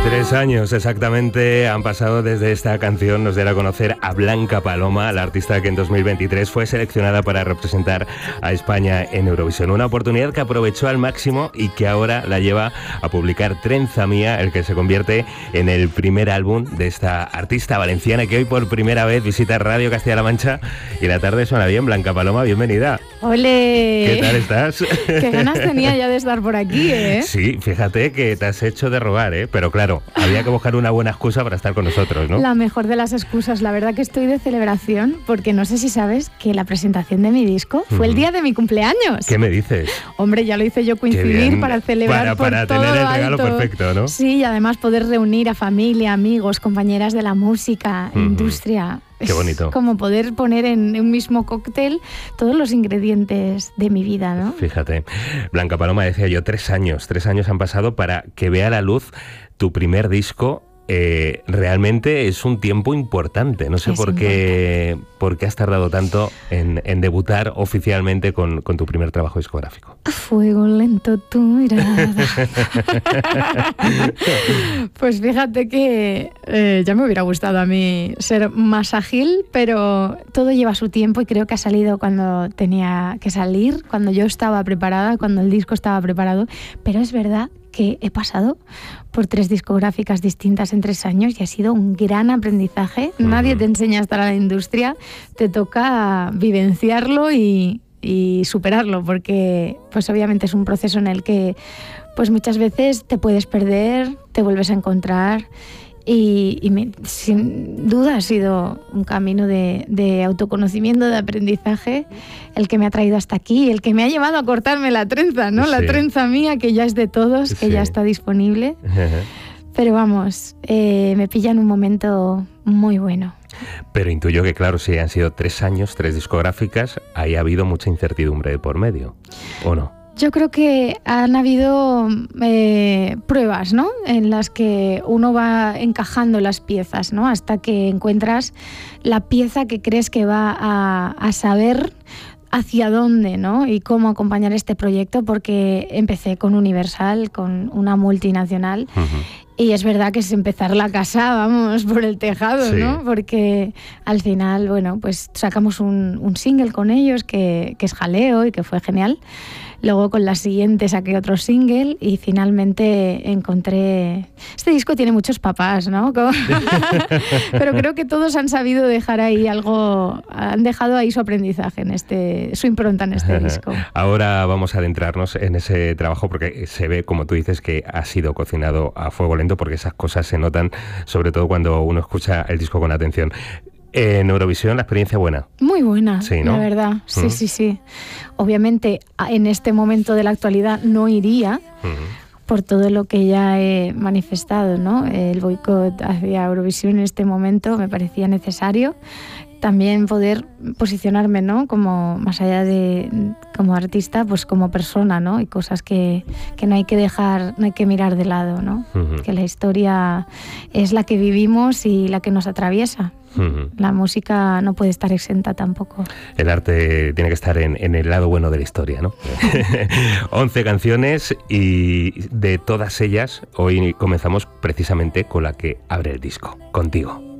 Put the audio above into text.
3 años exactamente han pasado desde esta canción nos diera a conocer a Blanca Paloma, la artista que en 2023 fue seleccionada para representar a España en Eurovisión. Una oportunidad que aprovechó al máximo y que ahora la lleva a publicar Trenza Mía, el que se convierte en el primer álbum de esta artista valenciana que hoy por primera vez visita Radio Castilla-La Mancha y la tarde suena bien. Blanca Paloma, bienvenida. ¡Ole! ¿Qué tal estás? Qué ganas tenía ya de estar por aquí, ¿eh? Sí, fíjate que te has hecho de rogar, ¿eh? Pero claro, había que buscar una buena excusa para estar con nosotros, ¿no? La mejor de las excusas. La verdad que estoy de celebración porque no sé si sabes que la presentación de mi disco fue el día de mi cumpleaños. ¿Qué me dices? Hombre, ya lo hice yo coincidir para celebrar para todo tener el regalo alto. perfecto, ¿no? Sí, y además poder reunir a familia, amigos, compañeras de la música, industria. Qué bonito. Es como poder poner en un mismo cóctel todos los ingredientes de mi vida, ¿no? Fíjate, Blanca Paloma, decía yo, 3 años han pasado para que vea la luz tu primer disco. Realmente es un tiempo importante. No sé por qué has tardado tanto en debutar oficialmente con tu primer trabajo discográfico. A fuego lento tu mirada. Pues fíjate que ya me hubiera gustado a mí ser más ágil, pero todo lleva su tiempo y creo que ha salido cuando tenía que salir, cuando yo estaba preparada, cuando el disco estaba preparado. Pero es verdad que he pasado por 3 discográficas distintas en 3 años y ha sido un gran aprendizaje. Nadie te enseña a estar en la industria, te toca vivenciarlo y superarlo, porque pues obviamente es un proceso en el que pues muchas veces te puedes perder, te vuelves a encontrar y sin duda ha sido un camino de autoconocimiento, de aprendizaje, el que me ha traído hasta aquí, el que me ha llevado a cortarme la trenza, ¿no? Sí. La trenza mía, que ya es de todos, que ya está disponible. Pero vamos, me pilla en un momento muy bueno. Pero intuyo que, claro, si han sido 3 años, 3 discográficas, ahí ha habido mucha incertidumbre de por medio, ¿o no? Yo creo que han habido pruebas, ¿no? En las que uno va encajando las piezas, ¿no? Hasta que encuentras la pieza que crees que va a saber hacia dónde, ¿no? Y cómo acompañar este proyecto, porque empecé con Universal, con una multinacional. Y es verdad que es empezar la casa, vamos, por el tejado, sí, ¿no? Porque al final, bueno, pues sacamos un single con ellos que es Jaleo y que fue genial. Luego con la siguiente saqué otro single y finalmente encontré... Este disco tiene muchos papás, ¿no? Pero creo que todos han sabido dejar ahí algo, han dejado ahí su aprendizaje, su impronta en este disco. Ahora vamos a adentrarnos en ese trabajo porque se ve, como tú dices, que ha sido cocinado a fuego lento, porque esas cosas se notan, sobre todo cuando uno escucha el disco con atención. En Eurovisión, la experiencia buena. Muy buena, sí, ¿no? La verdad. Sí, sí. Obviamente, en este momento de la actualidad no iría por todo lo que ya he manifestado, ¿no? El boicot hacia Eurovisión en este momento me parecía necesario. También poder posicionarme, ¿no? Como más allá de como artista, pues como persona, ¿no? Y cosas que no hay que dejar, no hay que mirar de lado, ¿no? Que la historia es la que vivimos y la que nos atraviesa. La música no puede estar exenta tampoco. El arte tiene que estar en el lado bueno de la historia, ¿no? 11 canciones y de todas ellas hoy comenzamos precisamente con la que abre el disco, Contigo.